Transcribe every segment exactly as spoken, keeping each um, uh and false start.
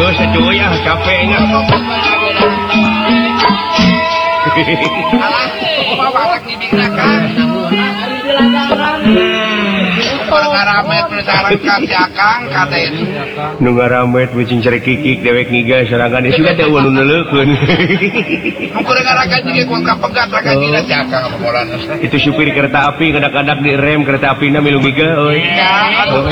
Geus cuy ah capeknya. Alah, kumaha batak dibingna kan? Ngaramet sareng ka si Akang kate. Nu ngaramet meucing cerek kikik dewek ngiga sorangan sudah teh anu neuleukeun. Nu kudu ngarakan jeung ku ka pegat raka dina si Akang pamolana. Itu supir kereta api kadak-kadak di rem kereta apina milu ngiga euy. Ya, aduh.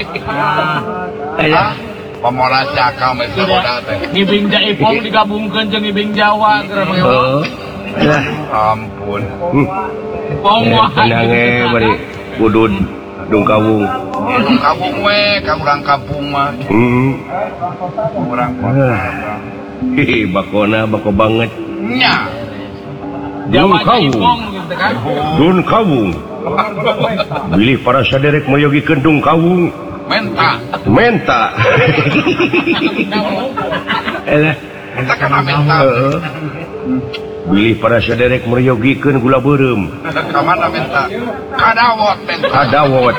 Aya pamola si Akang mah saboda teh. Ngibing Jaipong digabungkeun jeung ngibing Jawa geura mah. Oh. Lah, Ampun. Pong mah tenang ge bari udud dung kawung. Kampung we, ka urang kampung mah. Hmm. Urang kota. Hehe, bakona bako banget. Nya. Jawa Jaipong gitu kan. Dun kawung. Bilih para saderek mayogikeun dung kawung. Menta. Menta. Elah, Menta kana menta. heeh. Bilih para saderek mayogikeun gula beureum. Ka mana menta? Kadawot menta. Kadawot.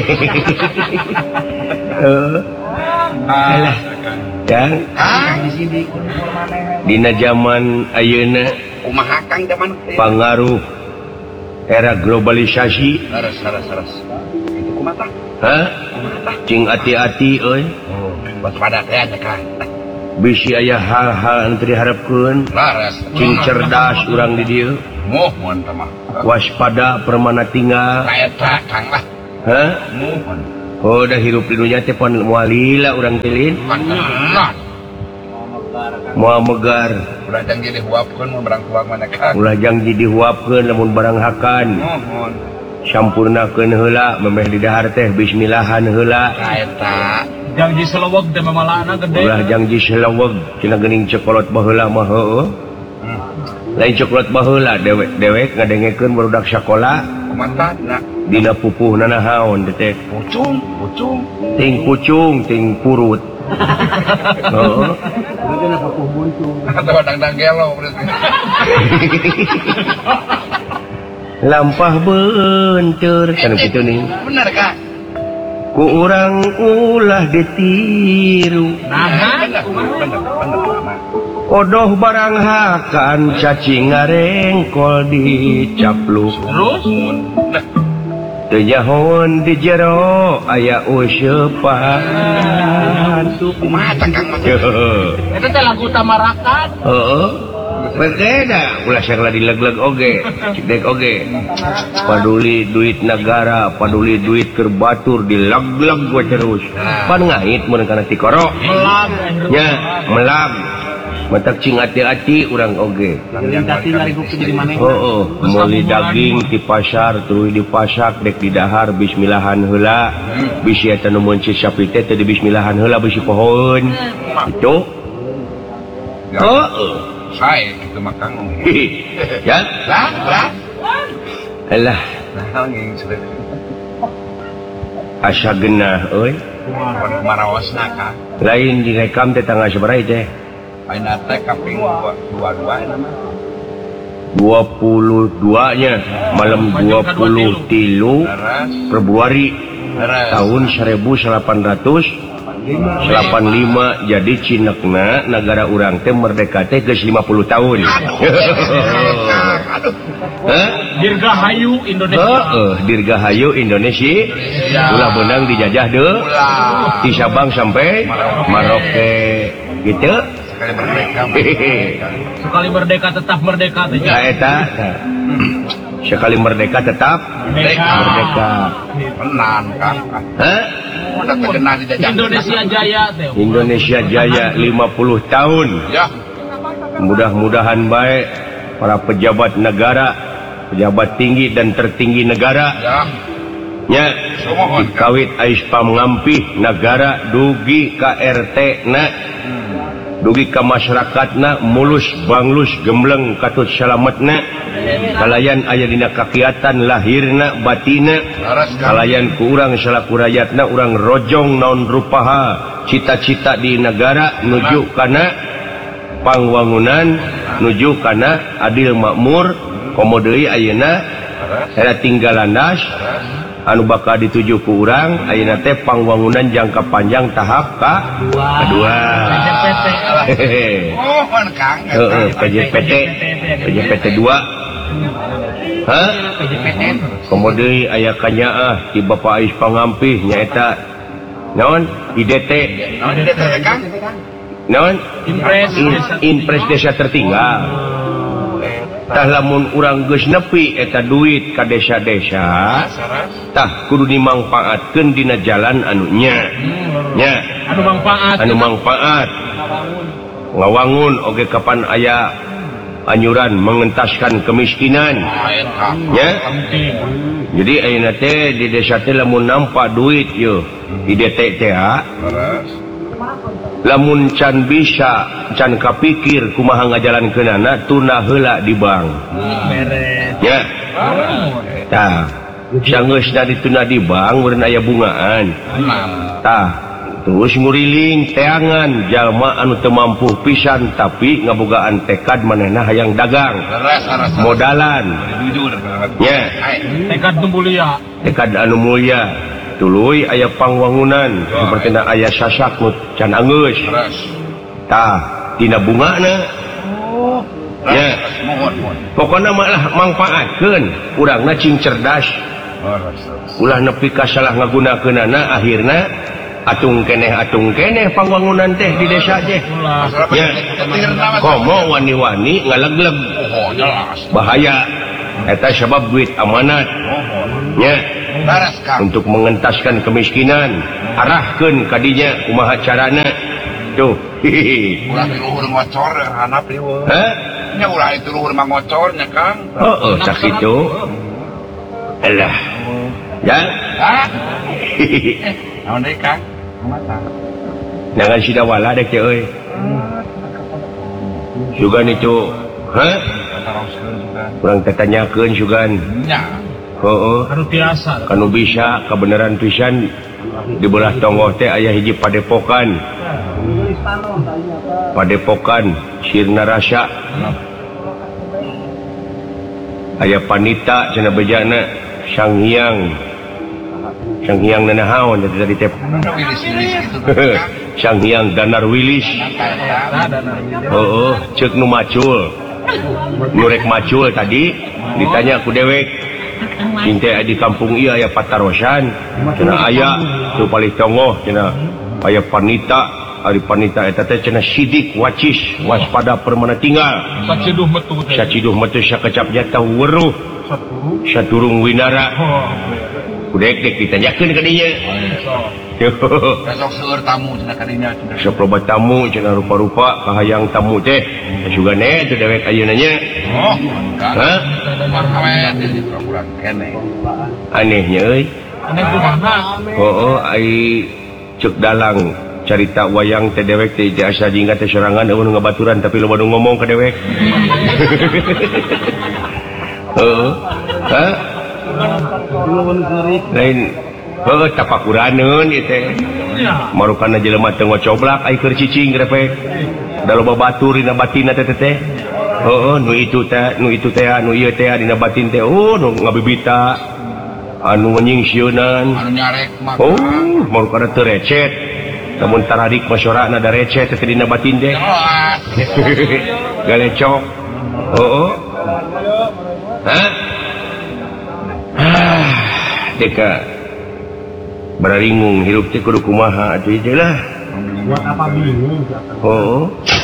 Heeh. Elah. Dan Ah, dina zaman ayeuna kumaha Kang zaman teh? pangaruh era globalisasi, Saras saras saras. Itu kumaha? hah? Cing ati-ati euy. Oh, waspada teh nya Kang. Bisi aya hal-hal anu teu diharapkeun. Laras. Cing cerdas urang di dieu. Mohon teh mah. Waspada permana tinggal. Kaeta Kang lah. Hah? Mohon. Oh, dah hirup di dunia teh pon moal lila urang teh lin. Pantenan. Moal megar. Udah jang jadi huapkeun mun barang tuang mana Kang. Ulah janji dihuapkeun lamun barang hakan. Mohon. Sampurnakeun heula memeh di dahar teh bismillahan heula. Kaeta. Janji seleweg teh mamalana gede. Ulah janji seleweg cenah geuning cokolot baheula mah heueuh. Lain cokolot baheula dewek-dewek ngadengekeun barudak sakola Kumaha na? dina pupuhna nahaon teh. Pucung, pucung. Ting pucung, ting purut. Heeh. Atau dang-dang gelo berarti. Lampah beunteur kan kitu nih. Bener Kang. Ku urang ulah ditiru. Nah, Bener, bener, bener. Odoh barang hakan cacing ngarengkol dicapluk. terus Teu nyahoan di jero aya useupan. Kumaha teh Kang mah? Heeh. eta teh lagu Tamarakan. Heeh. Berbeda, ulah sakala dileg-leg oge, cedek oge. Paduli duit negara, paduli duit keur batur dileg-leg we terus. Pan ngait mun kana ti koro. Melag Nya, melag. Matak cing ati-ati urang oge. tati ngariguk jadi maneh. Heeh, meuli daging ti pasar tuluy dipasak dek di dahar bismillahan heula. Bisi eta nu muncul sapi teh teu di bismillahan heula bisi pohon. Itu. Heeh. Sae kitu mah Kang. Ya, Lah, lah. alah Nah, nging sedek. asa genah euy. Marawasna Kang. Lain direkam teh tanggal sabaraha teh? Aina teh kaping dua dua eta mah. dua puluh dua nya malam dua puluh tiga Laras, Februari laras. tahun seribu delapan ratus delapan puluh lima. Jadi cinekna negara urang teh merdeka teh geus lima puluh tahun. Aduh. Hah? Dirgahayu Indonesia. Heeh, dirgahayu Indonesia. Ulah beunang dijajah deui. Ulah. Ti Sabang sampai Maroke gitu. Sekali merdeka. Sekali merdeka tetap merdeka teh. Nah, eta sekali merdeka tetap Merdeka. merdeka. Tenan Kang. Hah? Udah terkenal di jajah. Indonesia Jaya teh. Indonesia Jaya lima puluh tahun. Ya. Mudah-mudahan baik para pejabat negara, pejabat tinggi dan tertinggi negara Ya. nya dikawit ais pangampih negara dugi ka R T na dugi ka masyarakatna mulus banglus gembleng katut salametna kalayan aya dina kakiatan lahirna batina Laras Kang. kalayan ku urang salaku rakyatna urang rojong naon rupaha cita-cita di negara nuju kana pangwangunan nuju kana adil makmur komo deui ayeuna era tinggal landas anu bakal dituju ku urang ayeuna teh pangwangunan jangka panjang tahap ka kedua. Oh, kan Kang. Heeh, P J P T. P J P T dua. Hah? P J P T. Kemudian aya kanyaah ti Bapak Ais Pangampih nyaeta naon I D T. Oh, di desa Kang. Naon? Impres. In- Impres desa tertinggal. Tah lamun urang geus nepi eta duit ka desa-desa, tah kudu dimangpaatkeun dina jalan anu nya. Nya. Anu manfaat. Anu mangpaat. Ngawangun oge kapan aya anyuran mengentaskan kemiskinan. Nya. Jadi ayeuna teh di desa teh lamun nampa duit yo I D T teh lamun can bisa can kapikir kumaha ngajalankeunana tuna heula di bank. Ya. Tah, sangeusna dituna di bank meureun aya bungaan. Tah, terus nguriling teangan jalma anu teu mampu pisan tapi ngabogaan tekad manehna hayang dagang. Modalan. Ya. Tekad nu mulia. Tekad anu mulia. Tuluy aya pangwangunan sepertina aya sasak nu can anggeus. Tah dina bungana ya pokona malah mangpaatkeun urangna cing cerdas ulah nepi ka salah ngagunakeunana akhirna atung keneh atung keneh pangwangunan teh di desa teh ya komo wani-wani ngalegleg bahaya eta sabab duit amanat nya untuk mengentaskan kemiskinan arahkeun kadinya kumaha carana tuh ulah luhur ngocor hanap liweuh hah nya ulah itu luhur mangocor nya Kang heuh sakitu alah ya hah naon deui Kang jangan sidawala dek teh euy sugan itu hah urang teh tanyakeun sugan nya heuh Anu biasa. kanu bisa kebenaran pisan di belah tonggoh teh aya hiji padepokan padepokan sirna rasa aya panita cenah bejana Sang Hyang Sang Hyang nanahaon tadi tadi teh Sang Hyang Danar Wilis heuh ceuk nu macul nu rek macul tadi ditanya ku dewek cinta di kampung iya aya patarosan cenah aya tu palih tonggoh cenah aya panita ari panita eta teh cenah sidik wacis waspada permana tinggal Saciduh metu teh. saciduh metu sakecapnya tah weruh saturung winara kudek dek ditanyakeun ka dinya besok seueur tamu cenah kadinya sok loba tamu cenah rupa-rupa kahayang tamu teh sugane teh dewek ayeuna nya oh hah marhamet di kurang kene anehnya euy Aneh kumaha? heuh ai ceuk dalang carita wayang teh dewek teh asa jingga teh sorangan eueuh nu ngabaturan tapi loba nu ngomong ka dewek heuh hah lain heuh tapakuraneun ieu teh marukana jelema teu ngocoblak ai keur cicing grepek da loba batur dina batinna teh teh heuh nu itu teh nu itu teh nu ieu teh dina batin teh oh nu ngabibita anu nyingsieunan anu nyarek mah oh marukana teu recet namun taradik masyorana da recet teh dina batin teh galecok heuh hah ah deka bararingung hirup teh kudu kumaha atuh ieu lah buat apa bingung oh